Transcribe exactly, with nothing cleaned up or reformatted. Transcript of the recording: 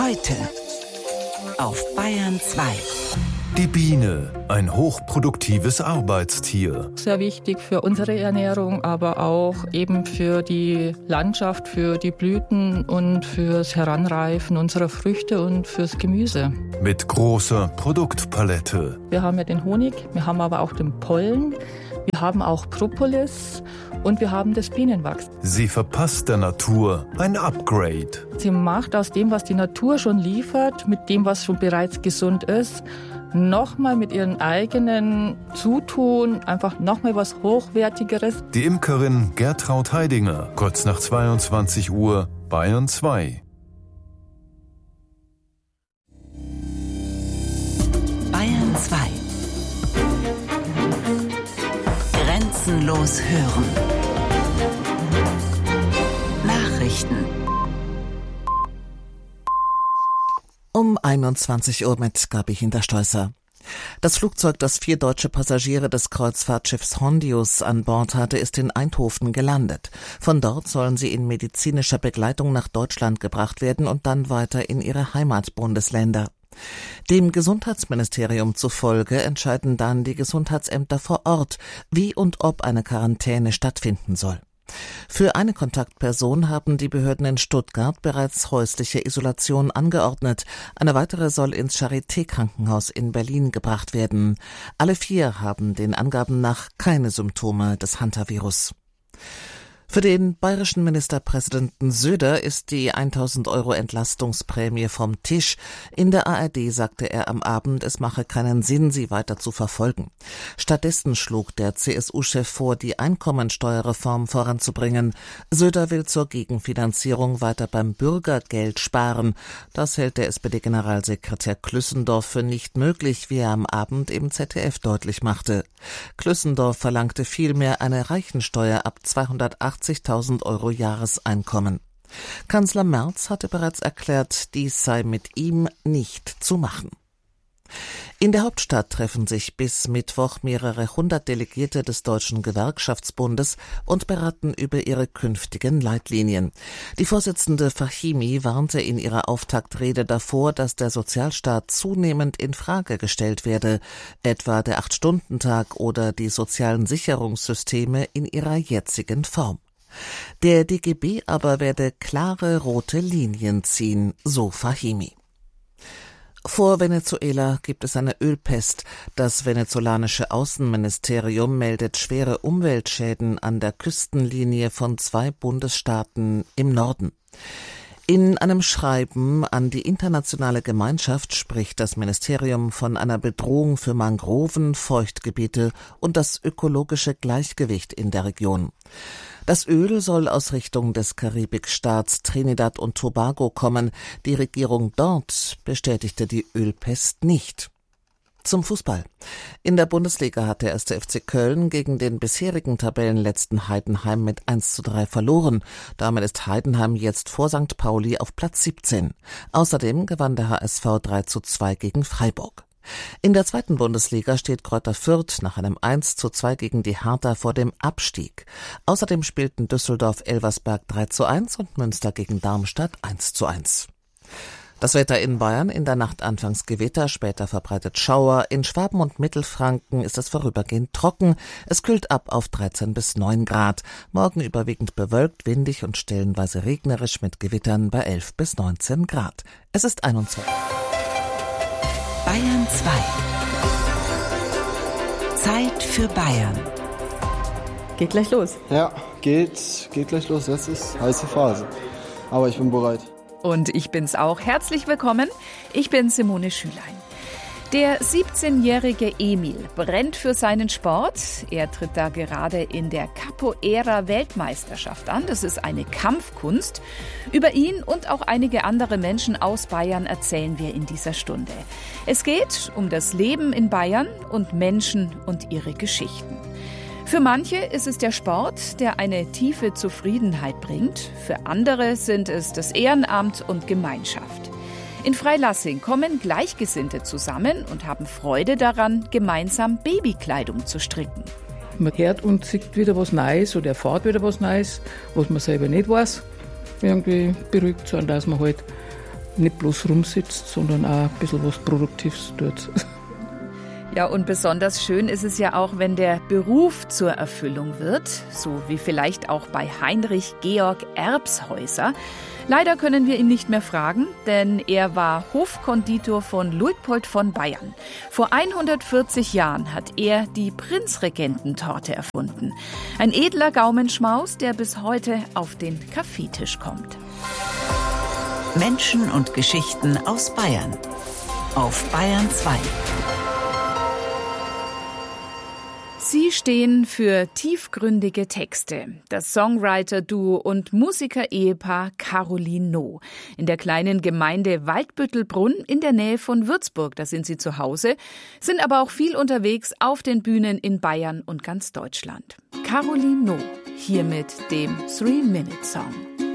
Heute auf Bayern zwei. Die Biene, ein hochproduktives Arbeitstier. Sehr wichtig für unsere Ernährung, aber auch eben für die Landschaft, für die Blüten und fürs Heranreifen unserer Früchte und fürs Gemüse. Mit großer Produktpalette. Wir haben ja den Honig, wir haben aber auch den Pollen, wir haben auch Propolis und wir haben das Bienenwachs. Sie verpasst der Natur ein Upgrade. Sie macht aus dem, was die Natur schon liefert, mit dem, was schon bereits gesund ist, nochmal mit ihren eigenen Zutun einfach nochmal was Hochwertigeres. Die Imkerin Gertraud Heidinger, kurz nach zweiundzwanzig Uhr, Bayern zwei. Bayern zwei. Grenzenlos hören. Nachrichten. Um einundzwanzig Uhr mit Gabi Hinterstolzer. Das Flugzeug, das vier deutsche Passagiere des Kreuzfahrtschiffs Hondius an Bord hatte, ist in Eindhoven gelandet. Von dort sollen sie in medizinischer Begleitung nach Deutschland gebracht werden und dann weiter in ihre Heimatbundesländer. Dem Gesundheitsministerium zufolge entscheiden dann die Gesundheitsämter vor Ort, wie und ob eine Quarantäne stattfinden soll. Für eine Kontaktperson haben die Behörden in Stuttgart bereits häusliche Isolation angeordnet. Eine weitere soll ins Charité-Krankenhaus in Berlin gebracht werden. Alle vier haben den Angaben nach keine Symptome des Hantavirus. Für den bayerischen Ministerpräsidenten Söder ist die tausend Euro Entlastungsprämie vom Tisch. In der A R D sagte er am Abend, es mache keinen Sinn, sie weiter zu verfolgen. Stattdessen schlug der C S U-Chef vor, die Einkommensteuerreform voranzubringen. Söder will zur Gegenfinanzierung weiter beim Bürgergeld sparen. Das hält der S P D-Generalsekretär Klüssendorf für nicht möglich, wie er am Abend im Z D F deutlich machte. Klüssendorf verlangte vielmehr eine Reichensteuer ab zweihundertachtzigtausend Euro Jahreseinkommen. Kanzler Merz hatte bereits erklärt, dies sei mit ihm nicht zu machen. In der Hauptstadt treffen sich bis Mittwoch mehrere hundert Delegierte des Deutschen Gewerkschaftsbundes und beraten über ihre künftigen Leitlinien. Die Vorsitzende Fahimi warnte in ihrer Auftaktrede davor, dass der Sozialstaat zunehmend in Frage gestellt werde, etwa der Acht-Stunden-Tag oder die sozialen Sicherungssysteme in ihrer jetzigen Form. Der D G B aber werde klare rote Linien ziehen, so Fahimi. Vor Venezuela gibt es eine Ölpest. Das venezolanische Außenministerium meldet schwere Umweltschäden an der Küstenlinie von zwei Bundesstaaten im Norden. In einem Schreiben an die internationale Gemeinschaft spricht das Ministerium von einer Bedrohung für Mangroven, Feuchtgebiete und das ökologische Gleichgewicht in der Region. Das Öl soll aus Richtung des Karibikstaats Trinidad und Tobago kommen. Die Regierung dort bestätigte die Ölpest nicht. Zum Fußball. In der Bundesliga hat der erste F C Köln gegen den bisherigen Tabellenletzten Heidenheim mit eins zu drei verloren. Damit ist Heidenheim jetzt vor Sankt Pauli auf Platz siebzehn. Außerdem gewann der H S V drei zu zwei gegen Freiburg. In der zweiten Bundesliga steht Greuther Fürth nach einem eins zu zwei gegen die Hertha vor dem Abstieg. Außerdem spielten Düsseldorf-Elversberg drei zu eins und Münster gegen Darmstadt eins zu eins. Das Wetter in Bayern: in der Nacht anfangs Gewitter, später verbreitet Schauer. In Schwaben und Mittelfranken ist es vorübergehend trocken. Es kühlt ab auf dreizehn bis neun Grad. Morgen überwiegend bewölkt, windig und stellenweise regnerisch mit Gewittern bei elf bis neunzehn Grad. Es ist einundzwanzig. Bayern zwei. Zeit für Bayern. Geht gleich los. Ja, geht, geht gleich los. Jetzt ist heiße Phase. Aber ich bin bereit. Und ich bin's auch. Herzlich willkommen. Ich bin Simone Schülein. Der siebzehnjährige Emil brennt für seinen Sport. Er tritt da gerade in der Capoeira-Weltmeisterschaft an. Das ist eine Kampfkunst. Über ihn und auch einige andere Menschen aus Bayern erzählen wir in dieser Stunde. Es geht um das Leben in Bayern und Menschen und ihre Geschichten. Für manche ist es der Sport, der eine tiefe Zufriedenheit bringt. Für andere sind es das Ehrenamt und Gemeinschaft. In Freilassing kommen Gleichgesinnte zusammen und haben Freude daran, gemeinsam Babykleidung zu stricken. Man hört und sieht wieder was Neues oder erfährt wieder was Neues, was man selber nicht weiß. Irgendwie beruhigt sein, dass man halt nicht bloß rumsitzt, sondern auch ein bisschen was Produktives tut. Ja, und besonders schön ist es ja auch, wenn der Beruf zur Erfüllung wird, so wie vielleicht auch bei Heinrich Georg Erbshäuser. Leider können wir ihn nicht mehr fragen, denn er war Hofkonditor von Luitpold von Bayern. Vor hundertvierzig Jahren hat er die Prinzregententorte erfunden. Ein edler Gaumenschmaus, der bis heute auf den Kaffeetisch kommt. Menschen und Geschichten aus Bayern. Auf Bayern zwei. Sie stehen für tiefgründige Texte. Das Songwriter-Duo und Musiker-Ehepaar Caroline No. In der kleinen Gemeinde Waldbüttelbrunn in der Nähe von Würzburg, da sind sie zu Hause, sind aber auch viel unterwegs auf den Bühnen in Bayern und ganz Deutschland. Caroline No, hier mit dem Three-Minute-Song.